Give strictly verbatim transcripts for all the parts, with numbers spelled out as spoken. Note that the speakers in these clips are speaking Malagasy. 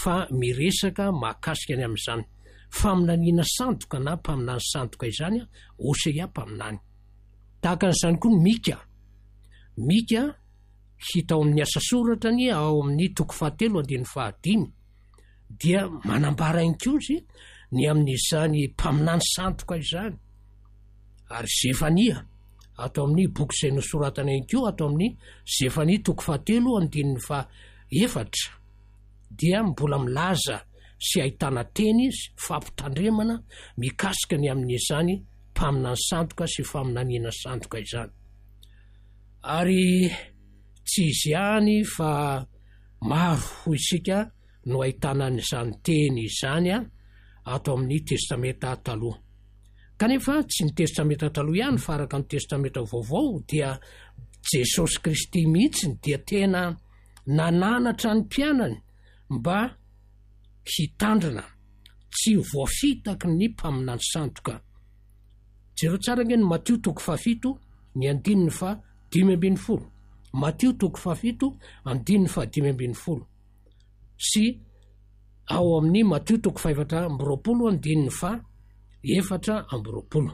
fa miresaka mahakasika ny amin'izany faminaniana sandoka na mpaminany sandoka izany a Osea mpaminany. Tahaka an'izany koa Mika. Mika hita ao amin'ny asa soratrany ao amin'ny toko fahatelo andiny fahadimy dia manambara inkozy ny amin'izany mpaminany sandoka izany. Ary Zefania ato amin'ny boky izay nosoratana inko ato amin'ny Zefania toko fahatelo andininy fa efatra dia mbola milaza sy ahitana teny fampitandremana mikasika ny amin'izany mpaminany sandoka sy faminaniana sandoka izany. Ary tsy izy ihany fa maro ho isika no ahitana n'izany teny izany a ato amin'ny testameta taloha. Kanefa tsy ny testameta taloha ihany fa araka ny testameta vaovao dia Jesosy Kristy mihitsy dia tena nananatra ny mpianany mba hitandrina tsy voafitaky ny mpaminany sandoka. Jereo tsara nge ny Matio toko fafito ny andininy fa dimy ambin'ny folo. Matio toko fafito andininy fa dimy ambin'ny folo sy ao amin'ny Matio toko faefatra amby roapolo andininy fa efatra amby roapolo.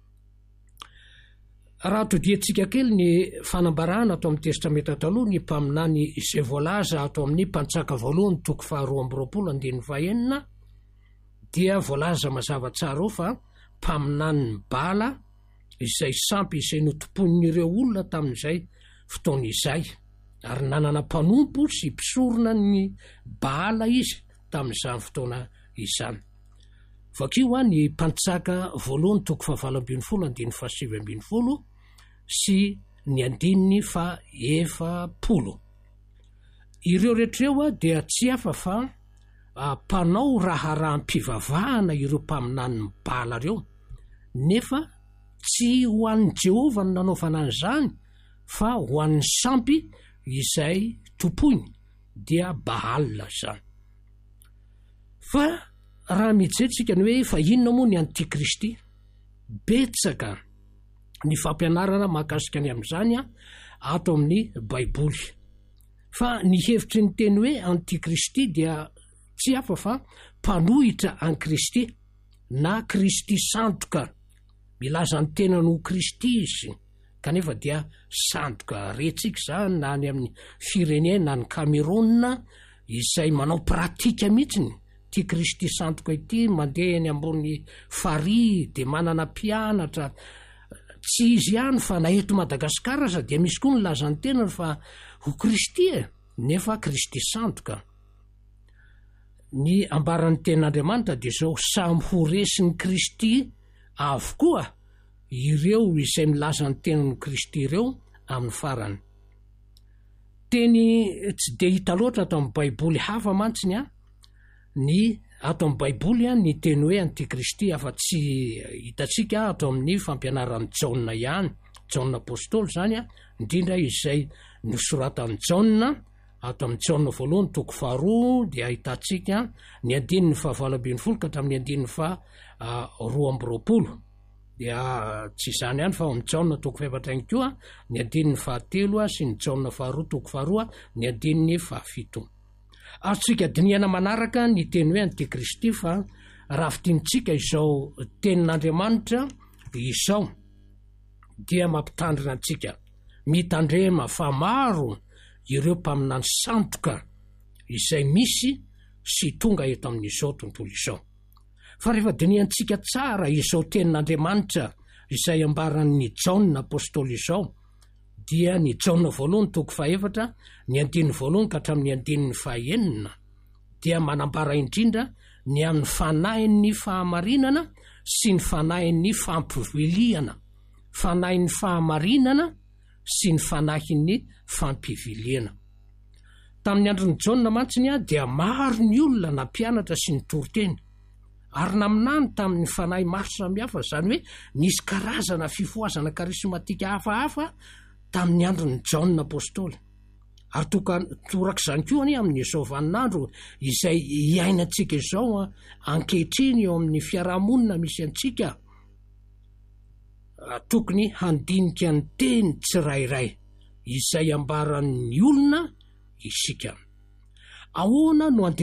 Raha todiantsika kely ny fanambarana ato amin'ny testameta taloha ny mpaminany izay voalaza ato amin'ny mpantsaka voalohany toko faharoa amby roapolo andininy fa enina dia voalaza mazava tsara ao fa mpaminany ny bala izay sampy izay notompon'ireo olona tamin'izay fotoana izay ary nanana mpanompo sy mpisorona ny bala izy tamin'izany fotoana izany. Vakio a ny mpantsaka voalohany toko fahavalo ambin'ny folo andininy fa sivy ambin'ny folo sy ny andininy fa efapolo. Ireo rehetreo a dia tsy hafa fa mpanao raharam-pivavahana ireo mpaminany ny bala reo, nefa tsy ho an'ny Jehova no nanaovana an'izany fa ho an'ny sampy izay tompony dia Baal zany. Fa raha mijeritsika ny hoe fa inona moa ny antikristy, betsaka ny fampianarana mahakasika ny amin'izany a ato amin'ny Baiboly. Fa ny hevitry ny teny hoe antikristy dia tsy hafa fa mpanohitra an Kristy na Kristy sandoka. Milaza ny tena no Kristy izy kanefa dia sandoka retsika zany na ny amin'ny firenena na ny Cameroun izay manao pratika mihitsiny ty Kristy sandoka ity, mandeha ny ambony farihy de manana mpianatra. Tsy izy ihany fa na eto Madagasikara aza dia misy koa ny lazany tena fa ho Kristy e, nefa Kristy sandoka. Ny ambaran'ny ten'Andriamanitra dia zao samy ho resin'ny Kristy avokoa ireo izay milaza ny tenan'ny Kristy ireo amin'ny farany. Teny tsy de hita loatra ato amin'ny Baiboly hafa mantsiny a ny ato amin'ny Baiboly a ny teny hoe antikristy afa tsy hitatsika ato amin'ny fampianaran'ny Jaona ihany, Jaona apôstôly zany a, indrindra izay nosoratan'ny Jaona ato amin'ny Jaona voalohany toko faharoa dia ahitatsika ny andininy fa valo ambin'ny folo ka hatramin'ny andininy fa roa amby roapolo. Dia tsy izany ihany fa amin'ny Jaona toko faefatra ihany koa ny andininy fahatelo a sy ny Jaona faharoa toko faharoa ny andininy fahafito. Azotsika diniana manaraka ny teny hoe antikristy fa raha fitinitsika izao tenin'Andriamanitra izao dia mampitandrina antsika mitandrema fa maro ireo mpaminany sandoka izay misy sy tonga eto amin'izao tontolo izao. Fa rehefa diniantsika tsara izao tenin'Andriamanitra izay ambaran'ny Jaona apôstôly izao dia ny Jaona voalohany toko faefatra ny andininy voalohany ka hatramin'ny andininy fahaenina dia manambara indrindra ny amin'ny fanahin'ny fahamarinana sy ny fanahin'ny fampiviliana, fanahin'ny fahamarinana sy ny fanahin'ny fampiviliana. Tamin'ny andron'ny Jaona mantsiny a dia maro ny olona na mpianatra sy ny toriteny ary naminany tamin'ny fanahy maro samihafa, zany hoe nisy karazana fifoazana karismatika hafahafa tamin'ny andron'ny Jaona apôstôly. Ary torak'izany koa any amin'izao vaninandro izay iainantsika izao ankehitriny eo amin'ny fiarahamonina misy antsika, tokony handinika ny teny tsirairay izay ambaran'ny olona isika. Ahoana no